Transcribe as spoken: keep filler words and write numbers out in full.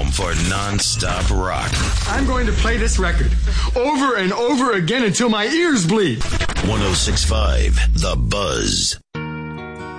for non-stop rock. I'm going to play this record over and over again until my ears bleed. one oh six point five The Buzz.